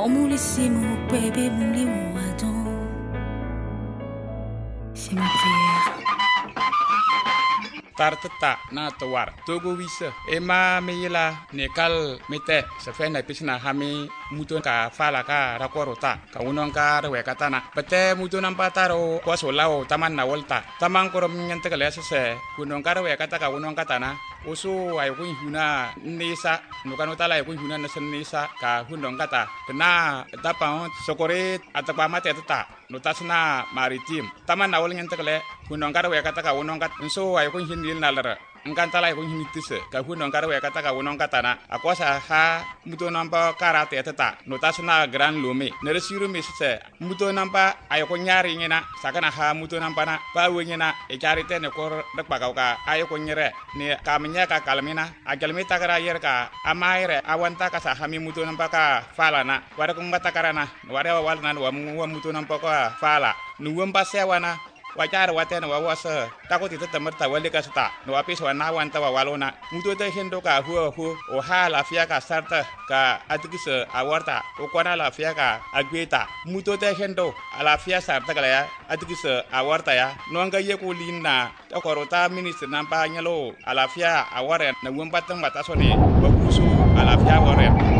Omulissimo, bébé, moulimo, attends. C'est ma prière. Tartata na tawar togo wisa ema meyila nekal mete sefena pisna hami muton ka fala ka rakorota ka unon ka rewe katana pete muton ampataro kwaso lao taman na volta taman korom nyante kale se kunon ka rewe kataka unon katana usu ay kun huna nisa nukano tala ay kun huna nasen nisa ka hunon kata na tapa sokore atapa mate tata notasna maritim taman na wol nyante kale kunon ka rewe kataka unon kat so ay kun hin nalara ngantala ko hinitise ka hunon karwe kataka wonon katana akwasa ha muto namba karate tata notasna gran lume nere siru misse muto namba ay ko nyari ngina sakana ha muto namba na ba wenyina e charite ne kor dak bagawka ay ko nyere ne kamnya ka kalmina agalmi takara yerka amaire awanta ka sa hami muto namba ka fala na wara ko mbata karana wara walna wa muto namba ka fala nuwamba sewana wajar watena wawasa takoti temerta wale kasta no apis wana wanta walona muto te hendo ka hu o hala fia ka sarta ka atikise awarta o kwana la fia ka agweta muto te hendo ala fia sarta kala ya atikise awarta ya no nga ye ko linna to korota minister nampa nyalo ala fia aware na wombatang batasone babusu ala fia aware